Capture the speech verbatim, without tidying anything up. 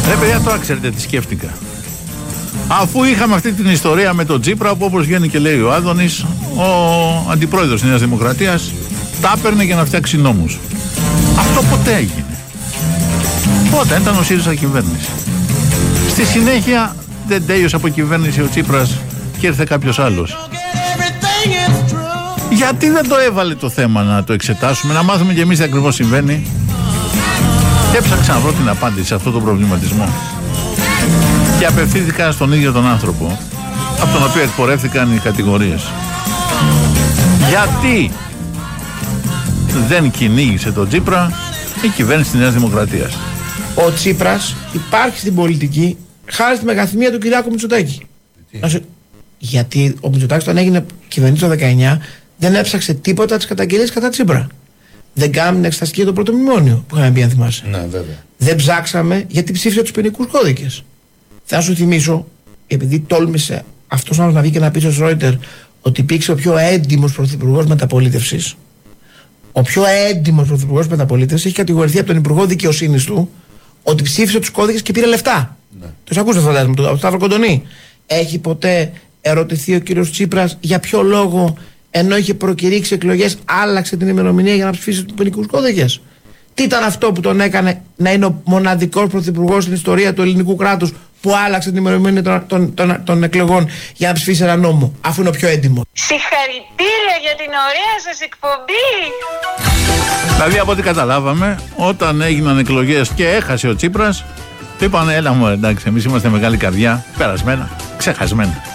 Ρε παιδιά, τώρα ξέρετε τι σκέφτηκα. Αφού είχαμε αυτή την ιστορία με τον Τσίπρα, που όπως βγαίνει και λέει ο Άδωνης, ο αντιπρόεδρος της Νέας Δημοκρατίας τα έπαιρνε για να φτιάξει νόμους. Αυτό ποτέ έγινε. Πότε ήταν ο ΣΥΡΙΖΑ κυβέρνηση. Στη συνέχεια δεν τέλειωσε από κυβέρνηση ο Τσίπρας και ήρθε κάποιος άλλος. Γιατί δεν το έβαλε το θέμα να το εξετάσουμε, να μάθουμε κι εμείς τι ακριβώς συμβαίνει. Και έψαξα να βρω την απάντηση σε αυτό το προβληματισμό. Και απευθύνθηκα στον ίδιο τον άνθρωπο, από τον οποίο εκπορεύθηκαν οι κατηγορίες. Γιατί δεν κυνήγησε τον Τσίπρα η κυβέρνηση της Νέας Δημοκρατίας. Ο Τσίπρας υπάρχει στην πολιτική χάρη στη μεγαθυμία του Κυριάκου Μητσοτάκη. Σε... Γιατί ο Μητσοτάκης, όταν έγινε κυβερνήτης το δεκαεννιά, δεν έψαξε τίποτα τις καταγγελίες κατά Τσίπρα. Δεν κάναμε την εξεταστική για το πρώτο μνημόνιο που είχαμε πει, αν θυμάσαι. Ναι, βέβαια. Δεν ψάξαμε γιατί ψήφισε τους ποινικούς κώδικες. Θα σου θυμίσω, επειδή τόλμησε αυτός να βγει και να πει στο Ρόιτερ ότι υπήρξε ο πιο έντιμος πρωθυπουργός μεταπολίτευσης. Ο πιο έντιμος πρωθυπουργός μεταπολίτευσης έχει κατηγορηθεί από τον Υπουργό Δικαιοσύνης του ότι ψήφισε τους κώδικες και πήρε λεφτά. Ναι. Το ακούσατε, φαντάζομαι, από τον Σταύρο Κοντονή. Έχει ποτέ ερωτηθεί ο κύριος Τσίπρας για ποιο λόγο, ενώ είχε προκηρύξει εκλογές, άλλαξε την ημερομηνία για να ψηφίσει τους ποινικούς κώδικες? Τι ήταν αυτό που τον έκανε να είναι ο μοναδικός πρωθυπουργός στην ιστορία του ελληνικού κράτους που άλλαξε την ημερομηνία των, των, των, των εκλογών για να ψηφίσει ένα νόμο, αφού είναι ο πιο έντιμο? Συγχαρητήρια για την ωραία σας εκπομπή. Δηλαδή, από ό,τι καταλάβαμε, όταν έγιναν εκλογές και έχασε ο Τσίπρας, είπανε, έλα μου, εντάξει, εμείς είμαστε μεγάλη καρδιά, περασμένα, ξεχασμένα.